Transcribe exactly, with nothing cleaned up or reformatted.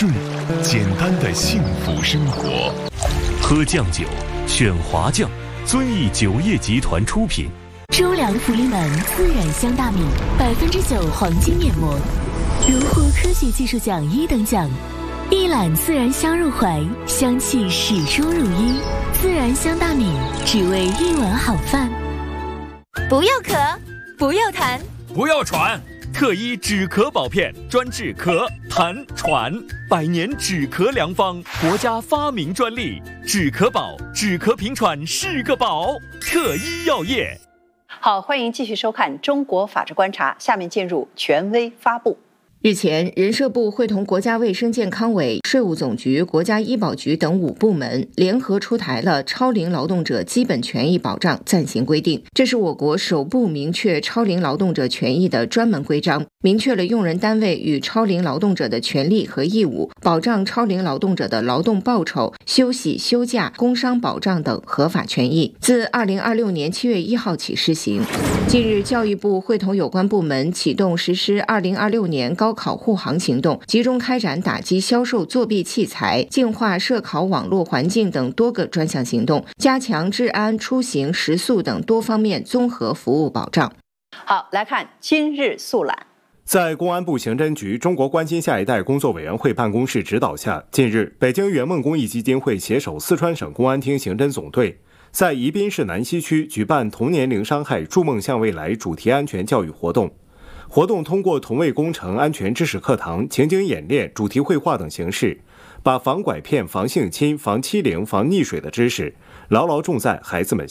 顺，简单的幸福生活。喝酱酒，选华酱，遵义酒业集团出品。 周良福临门自然香大米，百分之九黄金面膜，荣获科学技术奖一等奖。一揽自然香入怀，香气始终如一。自然香大米，只为一碗好饭。 不要咳，不要痰， 不要喘。特医止咳宝片，专治咳、痰、喘，百年止咳良方，国家发明专利。止咳宝，止咳平喘是个宝。特医药业。 好，欢迎继续收看《中国法治观察》，下面进入权威发布。 日前，人社部会同国家卫生健康委、税务总局、国家医保局等五部门联合出台了《超龄劳动者基本权益保障暂行规定》，这是我国首部明确超龄劳动者权益的专门规章，明确了用人单位与超龄劳动者的权利和义务，保障超龄劳动者的劳动报酬、休息、休假、工伤保障等合法权益，自二零二六年七月一号起施行。近日，教育部会同有关部门启动实施二零二六年高考护航行动，集中开展打击销售作弊器材、净化涉考网络环境等多个专项行动，加强治安、出行、食宿等多方面综合服务保障。 好，来看今日速览。 在公安部刑侦局中国关心下一代工作委员会办公室指导下，近日，北京圆梦公益基金会携手四川省公安厅刑侦总队，在宜宾市南溪区举办同年零伤害筑梦向未来主题安全教育活动。活动通过同位工程安全知识课堂、情景演练、主题绘画等形式，把防拐骗、防性侵、防欺凌、防溺水的知识牢牢种在孩子们